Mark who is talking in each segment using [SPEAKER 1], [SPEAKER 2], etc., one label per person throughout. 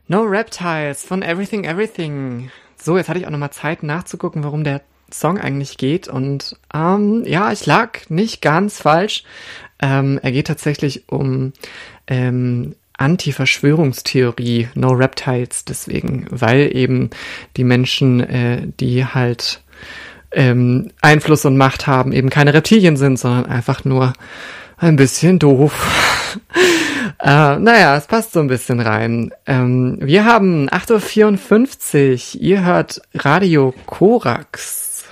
[SPEAKER 1] No Reptiles von Everything Everything. So, jetzt hatte ich auch nochmal Zeit nachzugucken, worum der Song eigentlich geht. Und ja, ich lag nicht ganz falsch. Er geht tatsächlich um Anti-Verschwörungstheorie, No Reptiles, deswegen, weil eben die Menschen, die halt Einfluss und Macht haben, eben keine Reptilien sind, sondern einfach nur ein bisschen doof. Naja, es passt so ein bisschen rein. Wir haben 8.54 Uhr. Ihr hört Radio Korax.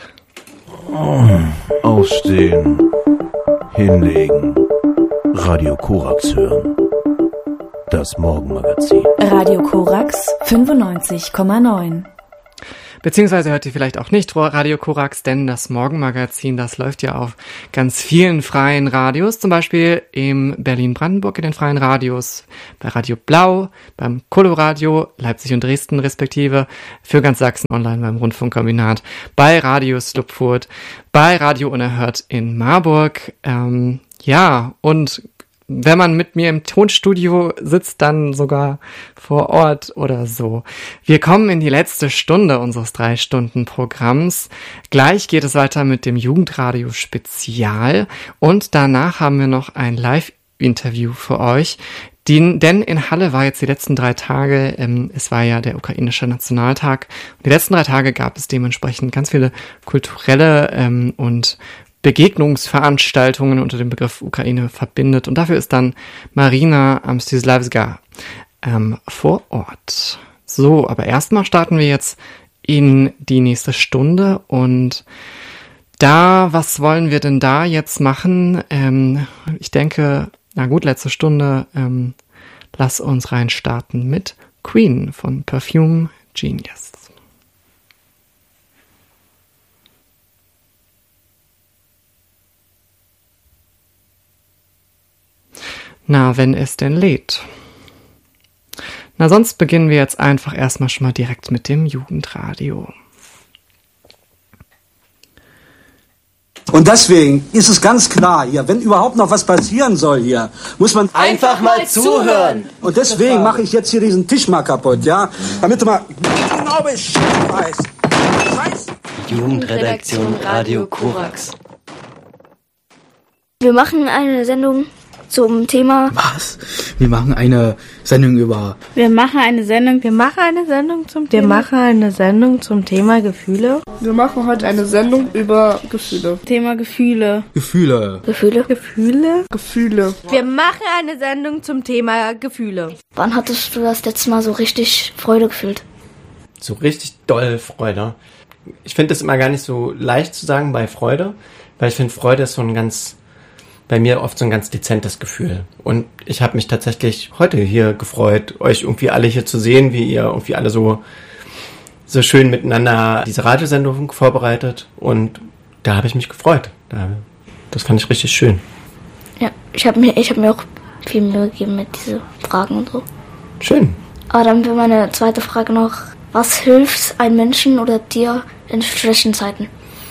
[SPEAKER 2] Aufstehen. Hinlegen. Radio Korax hören. Das Morgenmagazin.
[SPEAKER 3] Radio Korax 95,9.
[SPEAKER 1] Beziehungsweise hört ihr vielleicht auch nicht Radio Korax, denn das Morgenmagazin, das läuft ja auf ganz vielen freien Radios, zum Beispiel im Berlin-Brandenburg in den freien Radios, bei Radio Blau, beim Coloradio, Leipzig und Dresden respektive, für ganz Sachsen online beim Rundfunkkombinat, bei Radio Slupfurt, bei Radio Unerhört in Marburg, ja, und wenn man mit mir im Tonstudio sitzt, dann sogar vor Ort oder so. Wir kommen in die letzte Stunde unseres 3-Stunden-Programms. Gleich geht es weiter mit dem Jugendradio-Spezial und danach haben wir noch ein Live-Interview für euch. Denn in Halle war jetzt die letzten 3 Tage, es war ja der ukrainische Nationaltag, und die letzten 3 Tage gab es dementsprechend ganz viele kulturelle und Begegnungsveranstaltungen unter dem Begriff Ukraine verbindet. Und dafür ist dann Marina Mstyslavska vor Ort. So, aber erstmal starten wir jetzt in die nächste Stunde. Und was wollen wir denn da jetzt machen? Ich denke, na gut, letzte Stunde, lass uns reinstarten mit Queen von Perfume Genius. Na, wenn es denn lädt. Na, sonst beginnen wir jetzt einfach erstmal schon mal direkt mit dem Jugendradio.
[SPEAKER 4] Und deswegen ist es ganz klar hier, wenn überhaupt noch was passieren soll hier, muss man
[SPEAKER 5] einfach mal zuhören.
[SPEAKER 4] Und deswegen mache ich jetzt hier diesen Tisch mal kaputt, ja? Damit du mal genau Bescheid weißt.
[SPEAKER 5] Jugendredaktion Radio Korax.
[SPEAKER 6] Wir machen eine Sendung zum Thema.
[SPEAKER 7] Was? Wir machen eine Sendung über.
[SPEAKER 8] Wir machen eine Sendung zum Thema Gefühle.
[SPEAKER 9] Wir machen heute eine Sendung über Gefühle.
[SPEAKER 8] Thema Gefühle.
[SPEAKER 7] Gefühle.
[SPEAKER 8] Wir machen eine Sendung zum Thema Gefühle.
[SPEAKER 6] Wann hattest du das letzte Mal so richtig Freude gefühlt?
[SPEAKER 10] So richtig doll Freude. Ich finde es immer gar nicht so leicht zu sagen bei Freude, weil ich finde, Freude ist bei mir oft so ein ganz dezentes Gefühl. Und ich habe mich tatsächlich heute hier gefreut, euch irgendwie alle hier zu sehen, wie ihr irgendwie alle so schön miteinander diese Radiosendung vorbereitet. Und da habe ich mich gefreut. Das fand ich richtig schön.
[SPEAKER 6] Ja, ich hab mir auch viel Mühe gegeben mit diesen Fragen und so.
[SPEAKER 10] Schön.
[SPEAKER 6] Aber dann wäre meine zweite Frage noch, was hilft einem Menschen oder dir in schlechten Zeiten?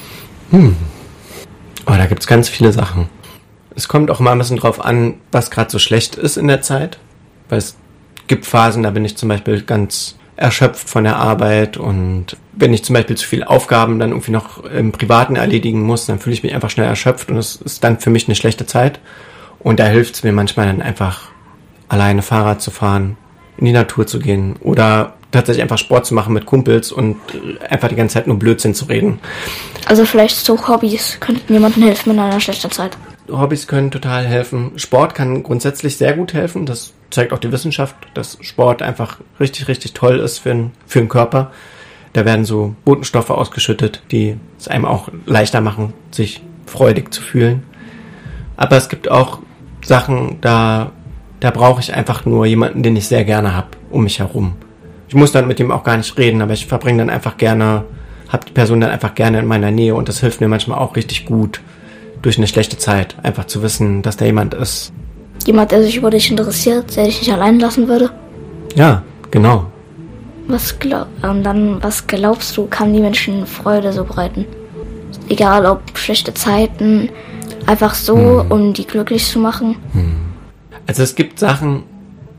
[SPEAKER 10] Da gibt's ganz viele Sachen. Es kommt auch mal ein bisschen drauf an, was gerade so schlecht ist in der Zeit. Weil es gibt Phasen, da bin ich zum Beispiel ganz erschöpft von der Arbeit. Und wenn ich zum Beispiel zu viele Aufgaben dann irgendwie noch im Privaten erledigen muss, dann fühle ich mich einfach schnell erschöpft. Und es ist dann für mich eine schlechte Zeit. Und da hilft es mir manchmal dann einfach, alleine Fahrrad zu fahren, in die Natur zu gehen. Oder tatsächlich einfach Sport zu machen mit Kumpels und einfach die ganze Zeit nur Blödsinn zu reden.
[SPEAKER 6] Also vielleicht so Hobbys könnten jemandem helfen in einer schlechten Zeit.
[SPEAKER 10] Hobbys können total helfen. Sport kann grundsätzlich sehr gut helfen. Das zeigt auch die Wissenschaft, dass Sport einfach richtig, richtig toll ist für den Körper. Da werden so Botenstoffe ausgeschüttet, die es einem auch leichter machen, sich freudig zu fühlen. Aber es gibt auch Sachen, da brauche ich einfach nur jemanden, den ich sehr gerne habe, um mich herum. Ich muss dann mit dem auch gar nicht reden, aber ich habe die Person dann einfach gerne in meiner Nähe und das hilft mir manchmal auch richtig gut durch eine schlechte Zeit. Einfach zu wissen, dass da jemand ist.
[SPEAKER 6] Jemand, der sich über dich interessiert, der dich nicht allein lassen würde?
[SPEAKER 10] Ja, genau.
[SPEAKER 6] Was glaubst du, kann die Menschen Freude so bereiten? Egal ob schlechte Zeiten, einfach so, um die glücklich zu machen?
[SPEAKER 10] Also es gibt Sachen,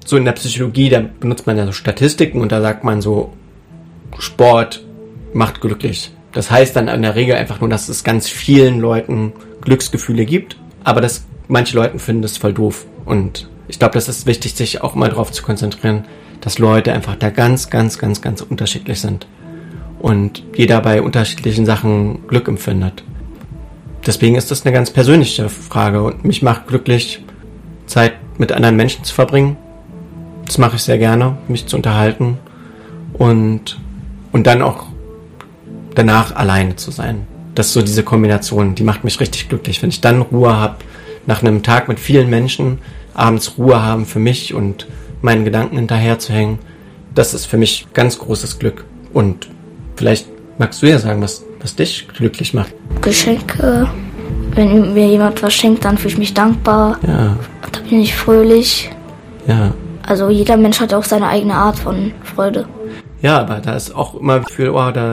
[SPEAKER 10] so in der Psychologie, da benutzt man ja so Statistiken und da sagt man so, Sport macht glücklich. Das heißt dann in der Regel einfach nur, dass es ganz vielen Leuten Glücksgefühle gibt, aber dass manche Leute finden das voll doof. Und ich glaube, das ist wichtig, sich auch mal darauf zu konzentrieren, dass Leute einfach da ganz, ganz, ganz, ganz unterschiedlich sind. Und jeder bei unterschiedlichen Sachen Glück empfindet. Deswegen ist das eine ganz persönliche Frage. Und mich macht glücklich, Zeit mit anderen Menschen zu verbringen. Das mache ich sehr gerne, mich zu unterhalten. Und dann auch danach alleine zu sein. Das ist so diese Kombination, die macht mich richtig glücklich. Wenn ich dann Ruhe habe, nach einem Tag mit vielen Menschen, abends Ruhe haben für mich und meinen Gedanken hinterher zu hängen, das ist für mich ganz großes Glück. Und vielleicht magst du ja sagen, was dich glücklich macht.
[SPEAKER 6] Geschenke. Wenn mir jemand was schenkt, dann fühle ich mich dankbar.
[SPEAKER 10] Ja.
[SPEAKER 6] Da bin ich fröhlich.
[SPEAKER 10] Ja.
[SPEAKER 6] Also jeder Mensch hat auch seine eigene Art von Freude.
[SPEAKER 10] Ja, aber da ist auch immer Gefühl, da